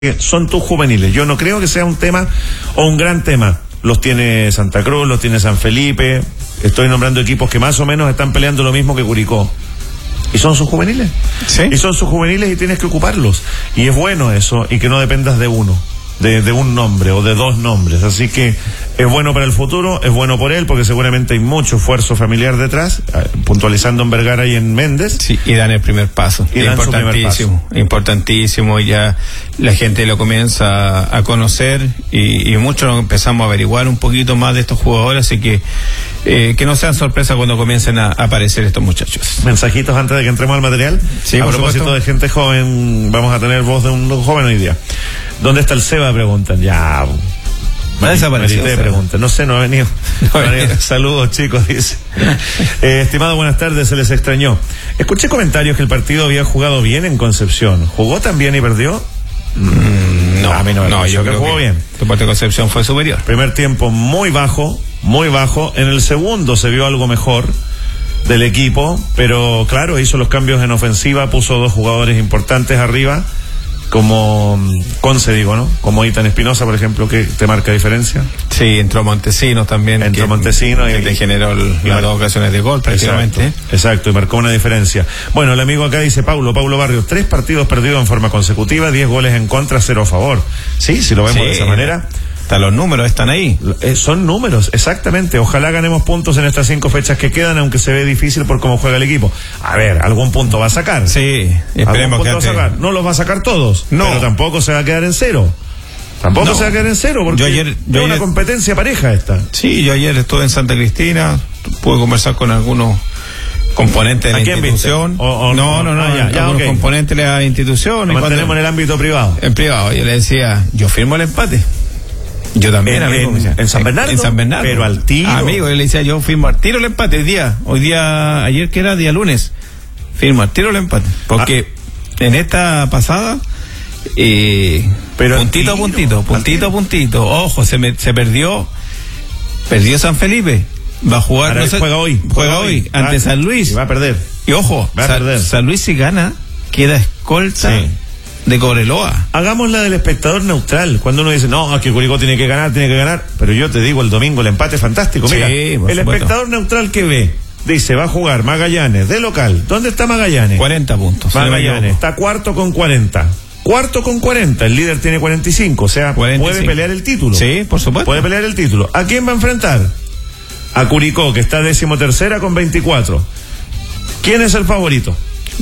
son tus juveniles. Yo no creo que sea un tema o un gran tema. Los tiene Santa Cruz, los tiene San Felipe. Estoy nombrando equipos que más o menos están peleando lo mismo que Curicó. Y son sus juveniles. ¿Sí? Y son sus juveniles y tienes que ocuparlos. Y es bueno eso, y que no dependas de uno. De un nombre o de dos nombres, así que es bueno para el futuro, es bueno por él, porque seguramente hay mucho esfuerzo familiar detrás, puntualizando en Vergara y en Méndez. Sí, y dan el primer paso, importantísimo, ya la gente lo comienza a conocer y muchos empezamos a averiguar un poquito más de estos jugadores, así que no sean sorpresa cuando comiencen a aparecer estos muchachos. Mensajitos antes de que entremos al material. Sí, a propósito de gente joven, vamos a tener voz de un joven hoy día. ¿Dónde está el Seba? Preguntan. Ya. ¿Va a desaparecer? Preguntan. No sé, no ha venido. Saludos, chicos, dice. Estimado, buenas tardes, se les extrañó. Escuché comentarios que el partido había jugado bien en Concepción. ¿Jugó tan bien y perdió? No, a mí no, yo creo que jugó bien. Tu parte de Concepción fue superior. Primer tiempo muy bajo. En el segundo se vio algo mejor del equipo, pero claro, hizo los cambios en ofensiva, puso dos jugadores importantes arriba, como Conce, digo, ¿no? Como Itan Espinosa, por ejemplo, que te marca diferencia. Sí, entró Montesinos también. Entró Montesinos y te generó las dos ocasiones de gol prácticamente. Exacto, y marcó una diferencia. Bueno, el amigo acá dice Paulo Barrios, 3 partidos perdidos en forma consecutiva, 10 goles en contra, 0 a favor. Sí, si lo vemos de esa manera. Los números están ahí. Son números, exactamente. Ojalá ganemos puntos en estas 5 fechas que quedan, aunque se ve difícil por cómo juega el equipo. A ver, algún punto va a sacar. Sí, esperemos que sacar. No los va a sacar todos, no. Pero tampoco se va a quedar en cero. Se va a quedar en cero, porque es una competencia pareja esta. Sí, yo ayer estuve en Santa Cristina, pude conversar con algunos componentes de la institución. Algunos componentes de la institución. Lo mantenemos en el ámbito privado. En privado, yo le decía, yo firmo el empate. Yo también, amigo. ¿En San Bernardo? En San Bernardo. Pero al tiro. Amigo, yo le decía, yo firmo al tiro el empate ayer que era día lunes, firmo al tiro el empate. Porque en esta pasada, pero puntito a puntito. Ojo, se perdió San Felipe. Va a jugar, no sé, juega hoy ante San Luis. Y va a perder. Y ojo, San Luis si gana, queda escolta. Sí. De Cobreloa. Hagamos la del espectador neutral. Cuando uno dice, no, que Curicó tiene que ganar. Pero yo te digo, el domingo el empate es fantástico. Mira, el espectador neutral que ve, dice, va a jugar Magallanes de local. ¿Dónde está Magallanes? 40 puntos. Magallanes está cuarto con 40. El líder tiene 45. O sea, 45. Puede pelear el título. Sí, por supuesto. Puede pelear el título. ¿A quién va a enfrentar? A Curicó, que está 13ª con 24. ¿Quién es el favorito?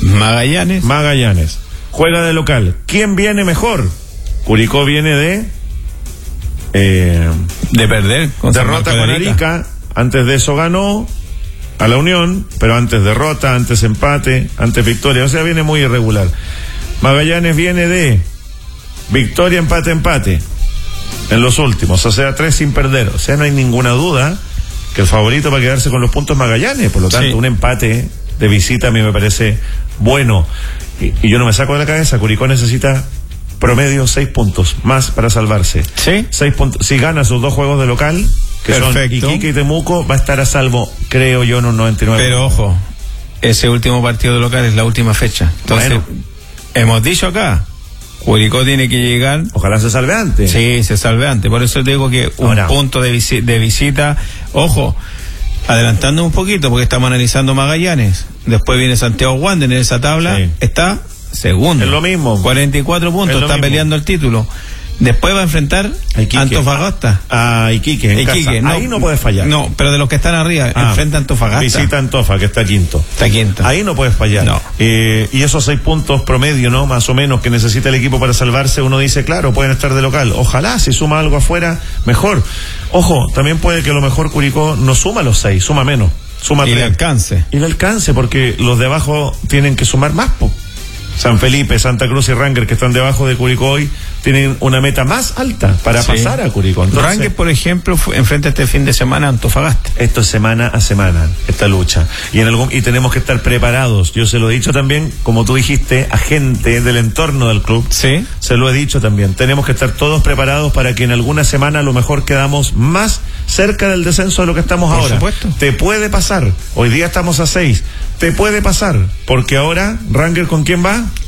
Magallanes. Juega de local. ¿Quién viene mejor? Curicó viene de perder. Derrota con Arica. Antes de eso ganó a la Unión, pero antes derrota, antes empate, antes victoria. O sea, viene muy irregular. Magallanes viene de victoria, empate en los últimos. O sea, 3 sin perder. O sea, no hay ninguna duda que el favorito para quedarse con los puntos es Magallanes. Por lo tanto, un empate de visita a mí me parece bueno. Y yo no me saco de la cabeza, Curicó necesita promedio 6 puntos más para salvarse. ¿Sí? 6 puntos. Si gana sus 2 juegos de local, que perfecto, son Iquique y Temuco, va a estar a salvo, creo yo, en un 99%. Pero ojo, ese último partido de local es la última fecha. Entonces, hemos dicho acá, Curicó tiene que llegar. Ojalá se salve antes. Sí, se salve antes. Por eso te digo que un punto de visita. Ojo, adelantando un poquito, porque estamos analizando Magallanes. Después viene Santiago Wanderers en esa tabla. Sí. Está segundo. Es lo mismo. 44 puntos, está peleando el título. Después va a enfrentar a Antofagasta. A Iquique. Ahí no puedes fallar. No, pero de los que están arriba, enfrenta a Antofagasta. Visita Antofa, que está quinto. Ahí no puedes fallar. No. Y esos 6 puntos promedio, ¿no? Más o menos, que necesita el equipo para salvarse, uno dice, claro, pueden estar de local. Ojalá, si suma algo afuera, mejor. Ojo, también puede que a lo mejor Curicó no suma los 6, suma menos. Suma 3. Y le alcance, porque los de abajo tienen que sumar más, San Felipe, Santa Cruz y Ranger, que están debajo de Curicó hoy, tienen una meta más alta para pasar a Curicó. Entonces, Ranger, por ejemplo, enfrenta este fin de semana a Antofagasta. Esto es semana a semana, esta lucha. Y tenemos que estar preparados. Yo se lo he dicho también, como tú dijiste, a gente del entorno del club. Sí. Se lo he dicho también. Tenemos que estar todos preparados para que en alguna semana a lo mejor quedamos más cerca del descenso de lo que estamos ahora. Por supuesto. Te puede pasar. Hoy día estamos a 6. Te puede pasar. Porque ahora, Ranger, ¿con quién va?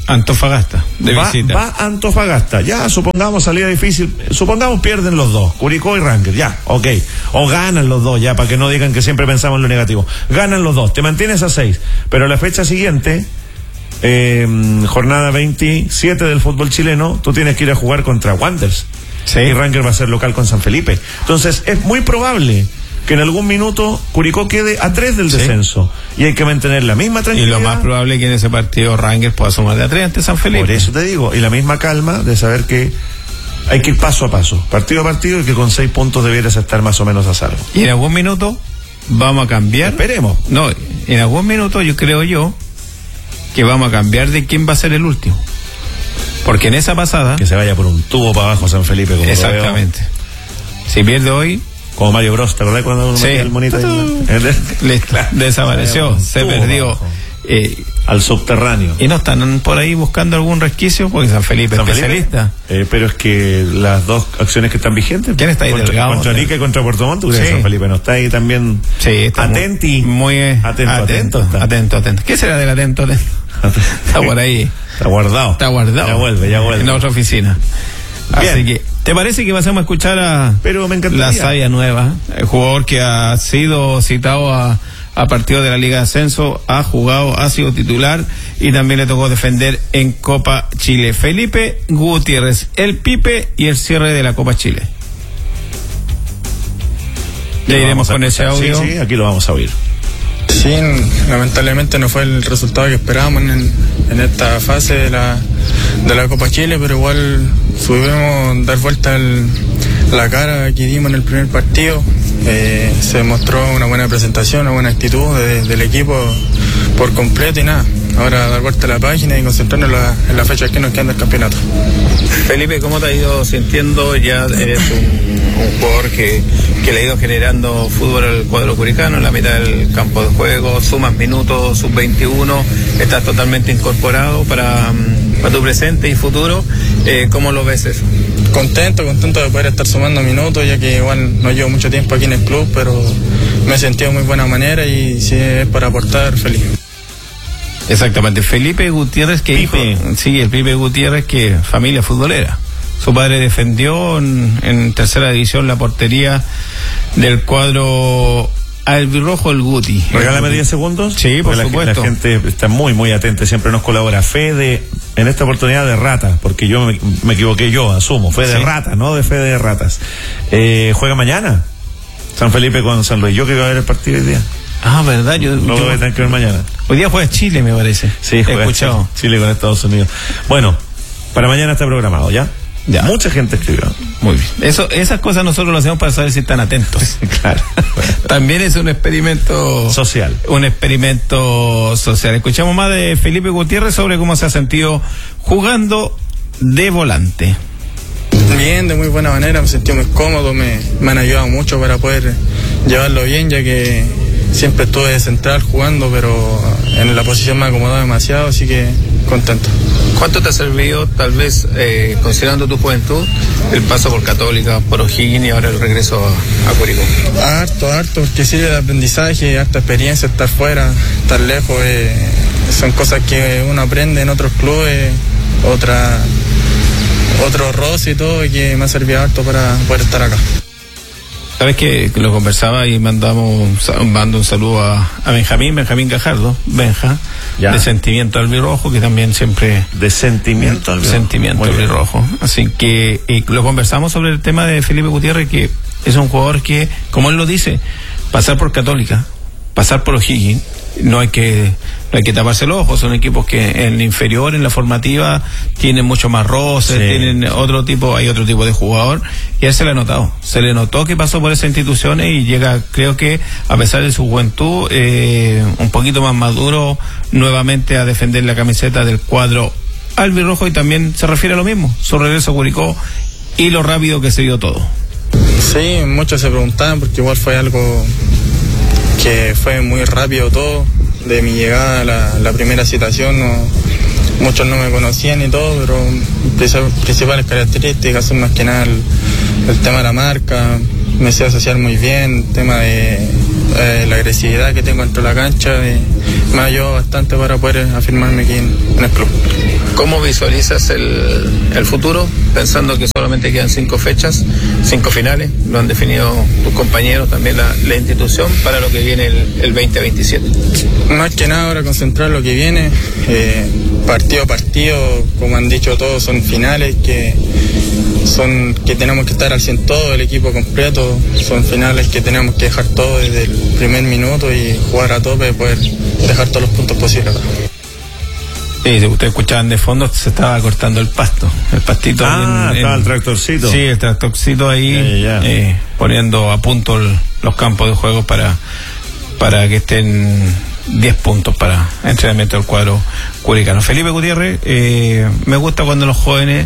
Antofagasta, de visita. Va a Antofagasta, ya, supongamos salida difícil, supongamos pierden los dos, Curicó y Rangers, ya, ok, o ganan los dos, ya, para que no digan que siempre pensamos en lo negativo, ganan los dos, te mantienes a 6, pero la fecha siguiente, jornada 27 del fútbol chileno, tú tienes que ir a jugar contra Wanderers, sí. Y Rangers va a ser local con San Felipe, entonces es muy probable que en algún minuto Curicó quede a 3 del descenso, sí. Y hay que mantener la misma tranquilidad. Y lo más probable es que en ese partido Rangers pueda sumar de a 3 ante San Felipe. Por eso te digo, y la misma calma de saber que hay que ir paso a paso, partido a partido, y que con 6 puntos debieras estar más o menos a salvo. Y en algún minuto vamos a cambiar. Esperemos. No, en algún minuto creo yo que vamos a cambiar de quién va a ser el último. Porque en esa pasada... Que se vaya por un tubo para abajo San Felipe, como exactamente. Si pierde hoy... Como Mario Bros, ¿te acordás cuando sí. El monito desapareció, se perdió al subterráneo? Y no están por ahí buscando algún resquicio, porque San Felipe es especialista. Pero es que las dos acciones que están vigentes, ¿quién está ahí? Contra Arica y contra Puerto Montt, sí. San Felipe no está ahí también. Sí, está muy atento. ¿Qué será del atento? Está por ahí. Está guardado. Ya vuelve. En otra oficina. Bien. Así que, ¿te parece que pasemos a escuchar a la Savia Nueva? El jugador que ha sido citado a partido de la Liga de Ascenso, ha jugado, ha sido titular y también le tocó defender en Copa Chile. Felipe Gutiérrez, el Pipe y el cierre de la Copa Chile. Ya iremos con ese audio. Sí, aquí lo vamos a oír. Sí, lamentablemente no fue el resultado que esperábamos en esta fase de la Copa Chile, pero igual supimos dar vuelta la cara que dimos en el primer partido. Se demostró una buena presentación, una buena actitud del equipo por completo y nada. Ahora dar vuelta a la página y concentrarnos en la fecha que nos queda del campeonato. Felipe, ¿cómo te ha ido sintiendo? Ya eres un jugador que le ha ido generando fútbol al cuadro curicano en la mitad del campo de juego, sumas minutos, sub-21, estás totalmente incorporado para tu presente y futuro. ¿Cómo lo ves eso? Contento de poder estar sumando minutos, ya que igual no llevo mucho tiempo aquí en el club, pero me he sentido de muy buena manera y si es para aportar, feliz. Exactamente, Felipe Gutiérrez, que Pipe. el Pipe Gutiérrez, que familia futbolera. Su padre defendió en tercera división la portería del cuadro albirrojo, el Guti. Regálame 10 segundos. Sí, por supuesto. La gente está muy, muy atenta, siempre nos colabora. Fede, en esta oportunidad de Rata, porque yo me equivoqué, asumo. Fue de Rata, no de Fede de Ratas. Juega mañana San Felipe con San Luis. Yo que iba a ver el partido hoy día. Ah, verdad, yo voy a tener que ver mañana. Hoy día juega Chile, me parece. Sí, juega Chile con Estados Unidos. Bueno, para mañana está programado, ¿ya? Ya. Mucha gente escribió. Muy bien. Esas cosas nosotros lo hacemos para saber si están atentos. Claro. También es un experimento social. Escuchamos más de Felipe Gutiérrez sobre cómo se ha sentido jugando de volante. Bien, de muy buena manera, me sentí muy cómodo, me han ayudado mucho para poder llevarlo bien, ya que siempre estuve de central jugando, pero en la posición me ha acomodado demasiado, así que contento. ¿Cuánto te ha servido, tal vez, considerando tu juventud, el paso por Católica, por O'Higgins y ahora el regreso a Curicó? Harto, porque sirve de aprendizaje, harta experiencia, estar fuera, estar lejos, son cosas que uno aprende en otros clubes, otro roce y todo, y que me ha servido harto para poder estar acá. Sabes que lo conversaba y mando un saludo a Benjamín Gajardo, Benja, de Sentimiento Albirrojo, que también siempre... De Sentimiento Albirrojo. Así que lo conversamos sobre el tema de Felipe Gutiérrez, que es un jugador que, como él lo dice, pasar por Católica, pasar por O'Higgins, no hay que taparse los ojos. Son equipos que en la inferior, en la formativa, tienen mucho más roces, tienen hay otro tipo de jugador, y a él se le ha notado. Se le notó que pasó por esas instituciones y llega, creo que a pesar de su juventud, un poquito más maduro nuevamente a defender la camiseta del cuadro albirrojo, y también se refiere a lo mismo, su regreso a Curicó y lo rápido que se dio todo. Sí, muchos se preguntaban porque igual fue algo que fue muy rápido todo. De mi llegada a la primera citación, muchos no me conocían y todo, pero principales características son más que nada el tema de la marca. Me sé asociar muy bien, el tema de la agresividad que tengo dentro de la cancha me ha ayudado bastante para poder afirmarme aquí en el club. ¿Cómo visualizas el futuro, pensando que solamente quedan 5 fechas, 5 finales, lo han definido tus compañeros, también la institución, para lo que viene el 2027? Más que nada ahora concentrar lo que viene, partido a partido, como han dicho todos, son finales que tenemos que estar al 100 todo, el equipo completo, son finales que tenemos que dejar todo desde el primer minuto y jugar a tope y poder dejar todos los puntos posibles. Sí, si ustedes escuchaban de fondo, se estaba cortando el pasto, el pastito. Estaba el tractorcito. Sí, el tractorcito ahí, poniendo a punto los campos de juego para que estén 10 puntos para entrenamiento del cuadro curicano. Felipe Gutiérrez, me gusta cuando los jóvenes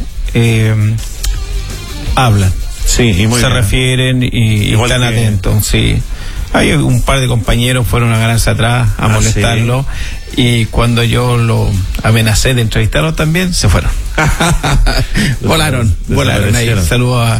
hablan, sí, y muy se bien. Refieren y están atentos, sí. Hay un par de compañeros fueron a ganarse atrás a molestarlo, sí. Y cuando yo lo amenacé de entrevistarlo también, se fueron. volaron ahí. Saludo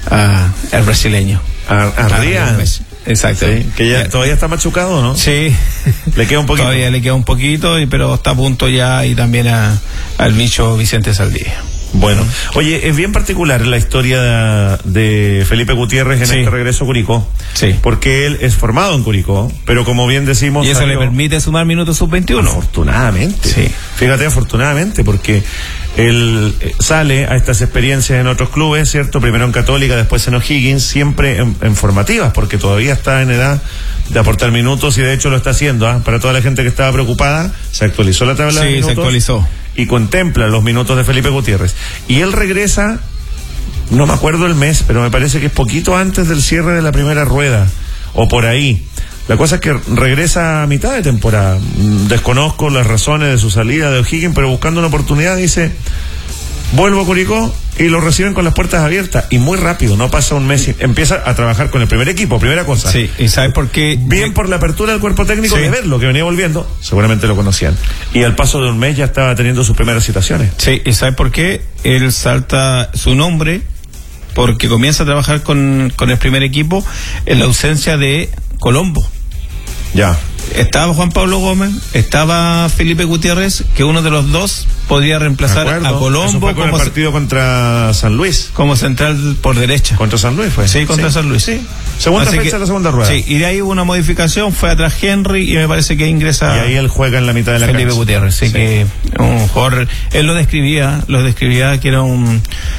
al brasileño. A Rian. Exacto. Sí, que ya todavía está machucado, ¿no? Sí. Le queda un poquito. Todavía le queda un poquito, pero está a punto ya, y también al bicho Vicente Saldivia. Bueno, oye, es bien particular la historia de Felipe Gutiérrez en este regreso a Curicó. Sí. Porque él es formado en Curicó, pero como bien decimos... Y eso le permite sumar minutos sub-21. Afortunadamente. Sí. Fíjate, afortunadamente, porque él sale a estas experiencias en otros clubes, ¿cierto? Primero en Católica, después en O'Higgins, siempre en formativas, porque todavía está en edad de aportar minutos, y de hecho lo está haciendo. Para toda la gente que estaba preocupada, se actualizó la tabla de minutos. Sí, se actualizó. Y contempla los minutos de Felipe Gutiérrez. Y él regresa, no me acuerdo el mes, pero me parece que es poquito antes del cierre de la primera rueda, o por ahí. La cosa es que regresa a mitad de temporada. Desconozco las razones de su salida de O'Higgins, pero buscando una oportunidad dice: vuelvo a Curicó, y lo reciben con las puertas abiertas, y muy rápido, no pasa un mes, empieza a trabajar con el primer equipo, primera cosa. Sí, ¿y sabes por qué? Bien por la apertura del cuerpo técnico, de verlo, que venía volviendo, seguramente lo conocían. Y al paso de un mes ya estaba teniendo sus primeras citaciones. Sí, ¿y sabes por qué? Él salta su nombre, porque comienza a trabajar con el primer equipo en la ausencia de Colombo. Ya. Estaba Juan Pablo Gómez, estaba Felipe Gutiérrez, que uno de los dos podría reemplazar a Colombo. Eso fue con el partido contra San Luis. Como central por derecha. ¿Contra San Luis fue? Sí, contra San Luis. Sí. Segunda fecha de la segunda rueda. Sí, y de ahí hubo una modificación, fue atrás Henry, y me parece que ingresa... Y ahí él juega en la mitad de la Felipe Gutiérrez, sí, que un jugador... Él lo describía que era un...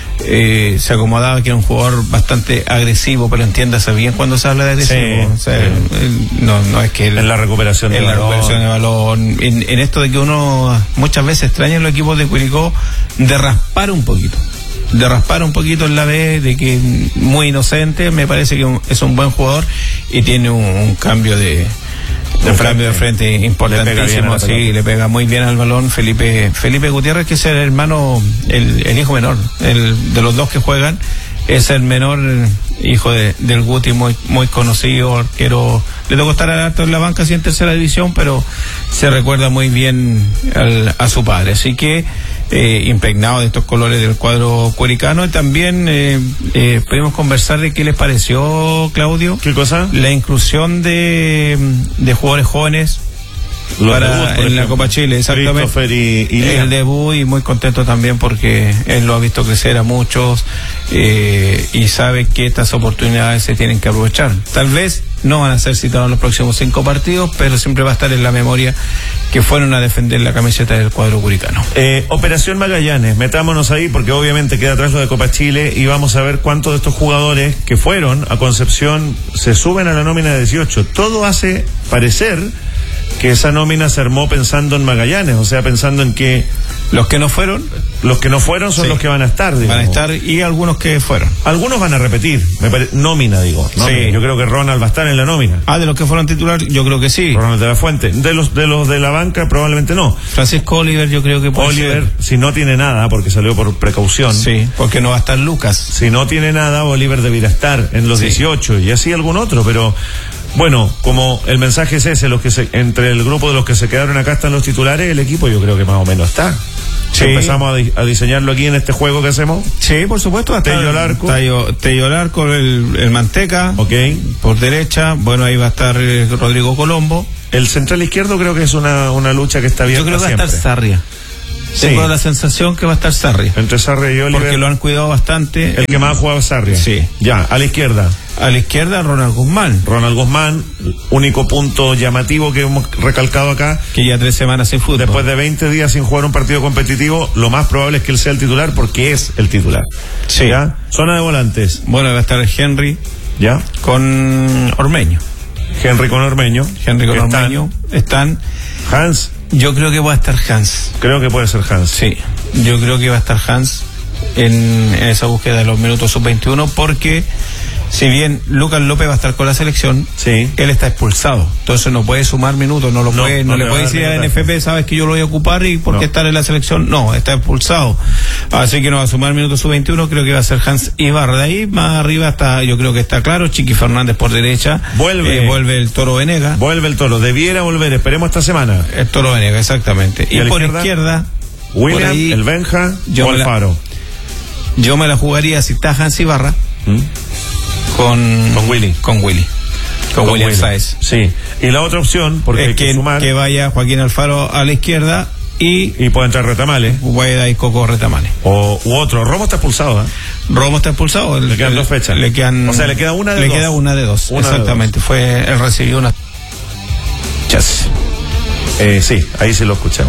se acomodaba, que era un jugador bastante agresivo, pero entiéndase bien cuando se habla de agresivo. O sea, no es que... En la recuperación de balón. En esto de que uno muchas veces extraña en los equipos de Curicó de raspar un poquito en la B, de que muy inocente. Me parece que es un buen jugador y tiene un cambio de cambio de frente importantísimo. Le pega muy bien al balón. Felipe Gutiérrez, que es el hermano, el hijo menor, de los dos que juegan, es el menor hijo del Guti, muy conocido, arquero. Le tocó estar harto en la banca, así en tercera división, pero se recuerda muy bien a su padre. Así que impregnado de estos colores del cuadro curicano. Y también pudimos conversar de qué les pareció, Claudio. ¿Qué cosa? La inclusión de jugadores jóvenes en la Copa Chile, exactamente. Y el debut, y muy contento también porque él lo ha visto crecer a muchos, y sabe que estas oportunidades se tienen que aprovechar. Tal vez no van a ser citados en los próximos 5 partidos, pero siempre va a estar en la memoria que fueron a defender la camiseta del cuadro curicano. Operación Magallanes, metámonos ahí, porque obviamente queda atrás lo de Copa Chile, y vamos a ver cuántos de estos jugadores que fueron a Concepción se suben a la nómina de 18. Todo hace parecer que esa nómina se armó pensando en Magallanes, o sea, pensando en que los que no fueron son los que van a estar, digamos. Van a estar, y algunos que fueron. Algunos van a repetir, nómina. Sí. Yo creo que Ronald va a estar en la nómina. De los que fueron titular, yo creo que sí. Ronald de la Fuente. De los de la banca, probablemente no. Francisco Oliver, yo creo que puede Oliver, ser. Si no tiene nada, porque salió por precaución. Sí, porque no va a estar Lucas. Si no tiene nada, Oliver debiera estar en los 18, y así algún otro, pero Bueno, como el mensaje es ese, entre el grupo de los que se quedaron acá están los titulares, el equipo yo creo que más o menos está. Sí. Empezamos a diseñarlo aquí en este juego que hacemos. Sí, por supuesto. Tello Larco. Tello Larco, el Manteca. Ok. Por derecha, bueno, ahí va a estar Rodrigo Colombo. El central izquierdo creo que es una lucha que está abierta. Yo creo que va a estar Sarria. Sí. Tengo la sensación que va a estar Sarria. Entre Sarria y Oliver. Porque lo han cuidado bastante. El que más ha jugado es Sarria. Sí. Ya, a la izquierda. A la izquierda, Ronald Guzmán. Ronald Guzmán, único punto llamativo que hemos recalcado acá. Que ya 3 semanas sin fútbol. Después de 20 días sin jugar un partido competitivo, lo más probable es que él sea el titular porque es el titular. Sí. ¿Ya? Zona de volantes. Bueno, va a estar Henry. ¿Ya? Con Ormeño. Henry con Ormeño. Están. Hans. Yo creo que va a estar Hans. Creo que puede ser Hans. Sí, yo creo que va a estar Hans en esa búsqueda de los minutos sub-21 porque si bien Lucas López va a estar con la selección, sí, él está expulsado, entonces no puede sumar minutos, no le puede decir a la NFP, sabes que yo lo voy a ocupar y por qué estar en la selección, no, está expulsado, así que no va a sumar minutos sub-21, creo que va a ser Hans Ibarra. De ahí más arriba está, yo creo que está claro, Chiqui Fernández por derecha, vuelve el Toro Venega, debiera volver, esperemos esta semana, el Toro Venega, exactamente, y por izquierda William, ahí, el Benja o Alfaro. Yo me la jugaría si está Hans Ibarra con Willy Sáez. Sí. Y la otra opción, porque es hay que sumar, que vaya Joaquín Alfaro a la izquierda y puede entrar Retamales. Guaida y Coco Retamales. U otro. Romo está expulsado, ¿eh? Romo está expulsado. Le quedan 2 fechas. O sea, le queda una de 2. Le queda una de 2. Exactamente. Él recibió una. Sí, ahí sí lo escuchamos.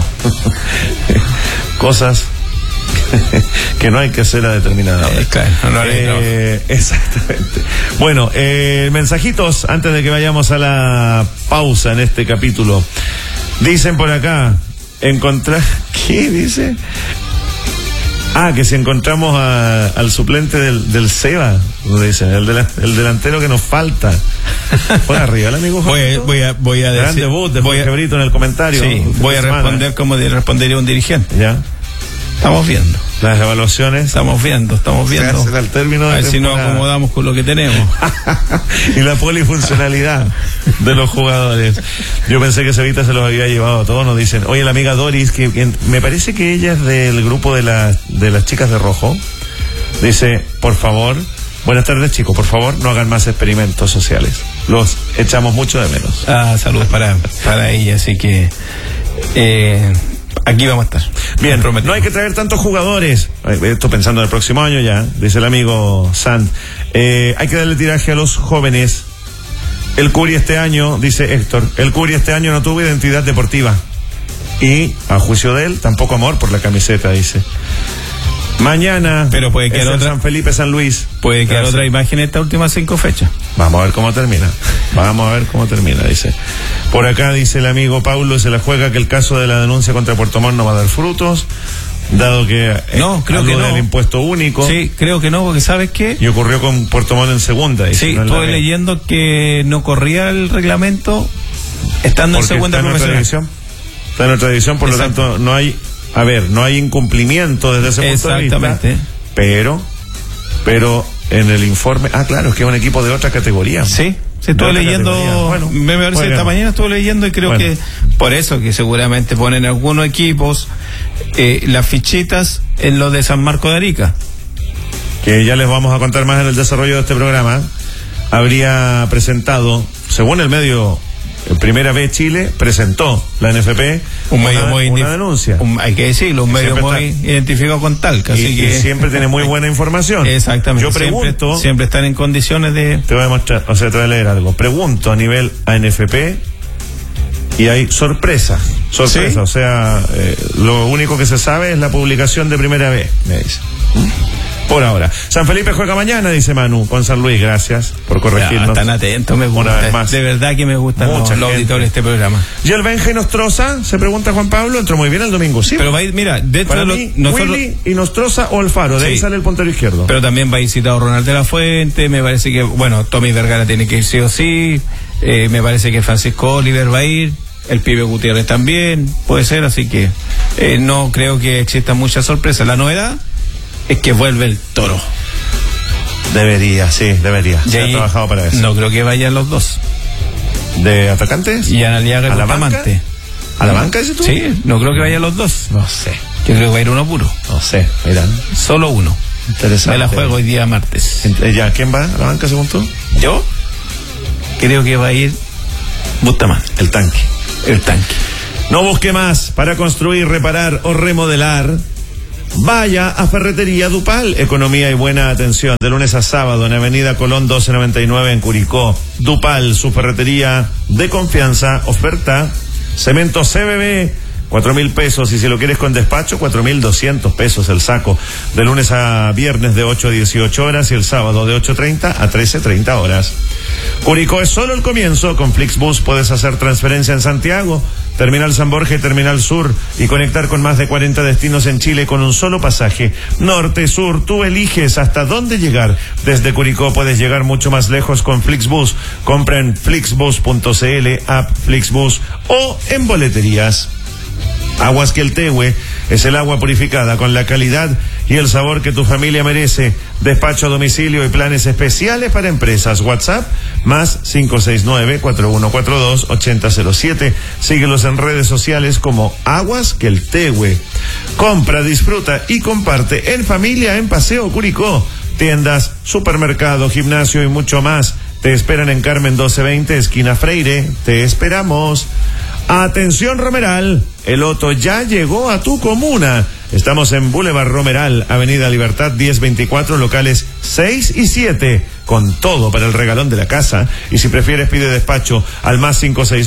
Cosas que no hay que hacer a determinada hora. Claro, exactamente. Bueno, mensajitos antes de que vayamos a la pausa en este capítulo. Dicen por acá, ¿qué dice? Que si encontramos al suplente del Seba, dicen, el delantero que nos falta. Por arriba, el amigo Jorge. Voy a decir. Gran debut de Febrito en el comentario. Sí, voy a responder como respondería un dirigente. Ya. Estamos viendo. Las evaluaciones. Estamos viendo. Hasta el término de a ver si nos acomodamos con lo que tenemos. Y la polifuncionalidad de los jugadores. Yo pensé que Cevita se los había llevado a todos. Nos dicen, oye, la amiga Doris, que me parece que ella es del grupo de las chicas de rojo. Dice, por favor, buenas tardes, chicos, por favor, no hagan más experimentos sociales. Los echamos mucho de menos. Saludos para ella, así que aquí vamos a estar. Bien, no hay que traer tantos jugadores. Esto pensando en el próximo año ya, dice el amigo Sant. Hay que darle tiraje a los jóvenes. El Curi este año, dice Héctor, no tuvo identidad deportiva. Y, a juicio de él, tampoco amor por la camiseta, dice. Mañana, pero puede quedar otra, San Felipe, San Luis. Puede quedar otra imagen en estas últimas 5 fechas. Vamos a ver cómo termina. Dice. Por acá dice el amigo Paulo, se la juega que el caso de la denuncia contra Puerto Montt no va a dar frutos, dado que creo que no. Del impuesto único. Sí, creo que no, porque ¿sabes qué? Y ocurrió con Puerto Montt en segunda. Dice, sí, no estuve leyendo que no corría el reglamento estando en segunda profesional. Está en nuestra división, por lo tanto no hay incumplimiento desde ese punto de vista. Exactamente. Pero en el informe, claro, es que es un equipo de otra categoría. Sí, estuve leyendo, bueno, me parece esta mañana estuve leyendo y creo que por eso que seguramente ponen algunos equipos las fichitas en lo de San Marco de Arica. Que ya les vamos a contar más en el desarrollo de este programa. Habría presentado, según el medio Primera vez Chile, presentó la NFP una denuncia. Hay que decirlo, un medio muy identificado con Talca. Y siempre tiene muy buena información. Exactamente. Yo pregunto. Siempre están en condiciones de. Te voy a mostrar, te voy a leer algo. Pregunto a nivel ANFP y hay sorpresa. ¿Sí? O sea, lo único que se sabe es la publicación de Primera vez, me dice. Por ahora. San Felipe juega mañana, dice Manu, con San Luis. Gracias por corregirnos. Están atentos, me gusta. Una vez más. De verdad que me gustan los auditores de este programa. ¿Y el Benja y Nostroza? Se pregunta Juan Pablo. Entró muy bien el domingo, sí. Pero va a ir, mira, dentro de Willy y Nostroza o Alfaro, de ahí sale el puntero izquierdo. Pero también va a ir citado Ronald de la Fuente, me parece que, Tommy Vergara tiene que ir sí o sí, me parece que Francisco Oliver va a ir. El pibe Gutiérrez también, puede ser, así que no creo que exista mucha sorpresa. La novedad es que vuelve el Toro. Debería. Se ha trabajado para eso. No creo que vayan los dos. ¿De Atacantes? Y Analiaga y Bustamante. ¿A la banca dices tú? Sí, no creo que vayan los dos. No sé. Yo creo que va a ir uno puro. No sé, miran. Solo uno. Interesante. Me la juego hoy día martes. ¿Ya quién va a la banca según tú? Yo creo que va a ir Bustamante. El tanque. No busque más para construir, reparar o remodelar. Vaya a Ferretería Dupal, economía y buena atención, de lunes a sábado en Avenida Colón 1299 en Curicó. Dupal, su ferretería de confianza, oferta cemento CBB, 4.000 pesos, y si lo quieres con despacho, 4.200 pesos el saco, de lunes a viernes de 8 a 18 horas y el sábado de 8:30 a 13:30 horas. Curicó es solo el comienzo. Con Flixbus puedes hacer transferencia en Santiago, Terminal San Borja y Terminal Sur, y conectar con más de 40 destinos en Chile con un solo pasaje. Norte, sur, tú eliges hasta dónde llegar. Desde Curicó puedes llegar mucho más lejos con Flixbus. Compra en flixbus.cl, app Flixbus o en boleterías. Aguas Queltehue es el agua purificada con la calidad y el sabor que tu familia merece. Despacho a domicilio y planes especiales para empresas. WhatsApp más 569-4142-8007. Síguelos en redes sociales como Aguas Queltehue. Compra, disfruta y comparte en familia en Paseo Curicó. Tiendas, supermercado, gimnasio y mucho más. Te esperan en Carmen 1220, esquina Freire. Te esperamos. Atención Romeral, el Otto ya llegó a tu comuna. Estamos en Boulevard Romeral, Avenida Libertad 1024, locales 6 y 7, con todo para el regalón de la casa. Y si prefieres, pide despacho al más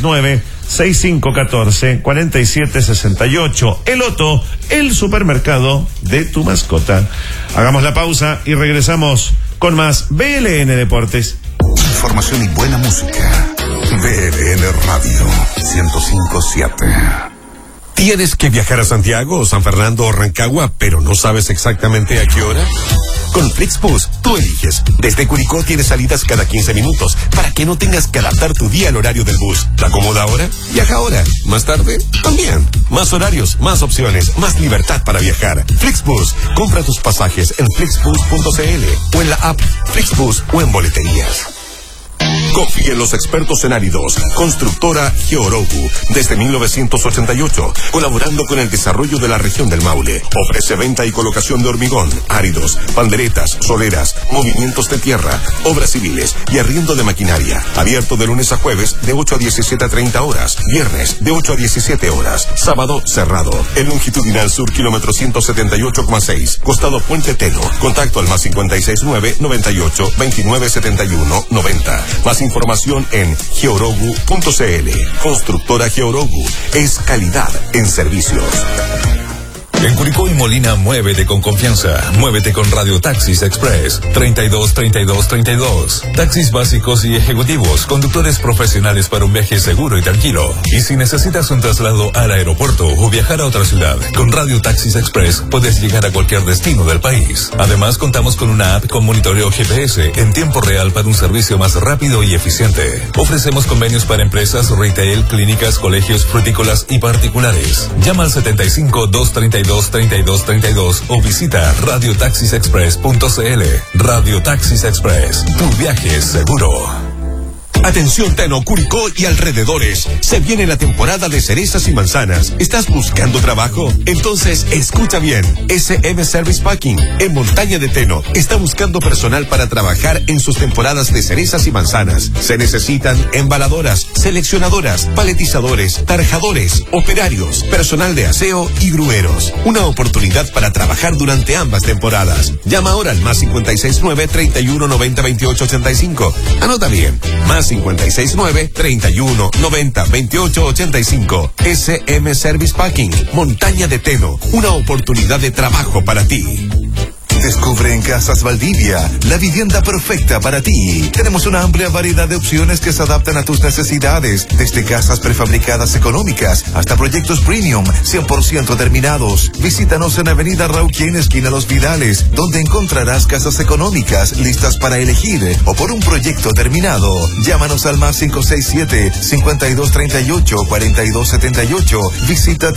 569-6514-4768. El Otto, el supermercado de tu mascota. Hagamos la pausa y regresamos con más BLN Deportes. Información y buena música. BLN Radio 105.7. ¿Tienes que viajar a Santiago, San Fernando o Rancagua, pero no sabes exactamente a qué hora? Con Flixbus, tú eliges. Desde Curicó tienes salidas cada 15 minutos para que no tengas que adaptar tu día al horario del bus. ¿Te acomoda ahora? Viaja ahora. ¿Más tarde? También. Más horarios, más opciones, más libertad para viajar. Flixbus. Compra tus pasajes en flixbus.cl o en la app Flixbus o en boleterías. Confía en los expertos en áridos. Constructora Georogu, desde 1988, colaborando con el desarrollo de la región del Maule. Ofrece venta y colocación de hormigón, áridos, panderetas, soleras, movimientos de tierra, obras civiles y arriendo de maquinaria. Abierto de lunes a jueves de 8 a 17:30 horas, viernes de 8 a 17 horas, sábado cerrado. En longitudinal sur, kilómetro 178,6, costado Puente Teno. Contacto al más 569-98-2971-90. Más información en georogu.cl. Constructora Georogu es calidad en servicios. En Curicó y Molina, muévete con confianza. Muévete con Radio Taxis Express. 32-32-32. Taxis básicos y ejecutivos. Conductores profesionales para un viaje seguro y tranquilo. Y si necesitas un traslado al aeropuerto o viajar a otra ciudad, con Radio Taxis Express puedes llegar a cualquier destino del país. Además, contamos con una app con monitoreo GPS en tiempo real para un servicio más rápido y eficiente. Ofrecemos convenios para empresas, retail, clínicas, colegios, frutícolas y particulares. Llama al 75-232-3232 o visita radiotaxisexpress.cl. Radio Taxis Express, tu viaje es seguro. Atención Teno, Curicó y alrededores. Se viene la temporada de cerezas y manzanas. ¿Estás buscando trabajo? Entonces escucha bien. SM Service Packing en Montaña de Teno está buscando personal para trabajar en sus temporadas de cerezas y manzanas. Se necesitan embaladoras, seleccionadoras, paletizadores, tarjadores, operarios, personal de aseo y grueros. Una oportunidad para trabajar durante ambas temporadas. Llama ahora al más 569-3190-2885. Anota bien. Más 569-3190-2885. SM Service Packing, Montaña de Teno, una oportunidad de trabajo para ti. Descubre en Casas Valdivia la vivienda perfecta para ti. Tenemos una amplia variedad de opciones que se adaptan a tus necesidades, desde casas prefabricadas económicas hasta proyectos premium 100% terminados. Visítanos en Avenida Rauquén, esquina Los Vidales, donde encontrarás casas económicas listas para elegir o por un proyecto terminado. Llámanos al más 567-5238-4278. Visita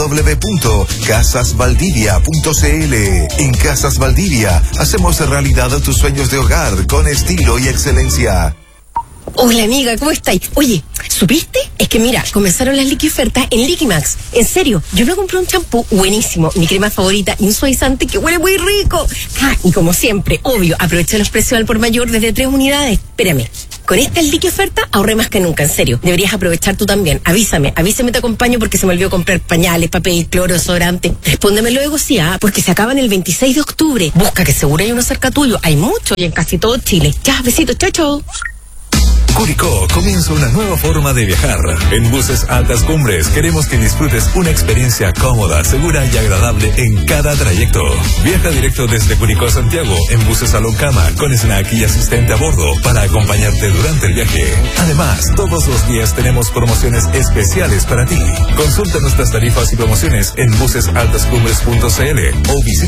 www.casasvaldivia.cl. En Casas Valdivia hacemos realidad tus sueños de hogar con estilo y excelencia. Hola amiga, ¿cómo estáis? Oye, ¿supiste? Es que mira, comenzaron las liquiofertas en Liquimax. En serio, yo me compré un champú buenísimo, mi crema favorita y un suavizante que huele muy rico. Y como siempre, obvio, aproveché los precios al por mayor desde 3 unidades. Espérame, con esta liquioferta ahorré más que nunca, en serio. Deberías aprovechar tú también. Avísame, te acompaño porque se me olvidó comprar pañales, papel, cloro, desodorante. Respóndeme luego sí, porque se acaban el 26 de octubre. Busca que seguro hay uno cerca tuyo. Hay mucho y en casi todo Chile. Ya, besitos, chao, chao. Curicó comienza una nueva forma de viajar. En Buses Altas Cumbres queremos que disfrutes una experiencia cómoda, segura y agradable en cada trayecto. Viaja directo desde Curicó a Santiago en buses Salón Cama con snack y asistente a bordo para acompañarte durante el viaje. Además, todos los días tenemos promociones especiales para ti. Consulta nuestras tarifas y promociones en busesaltascumbres.cl o visita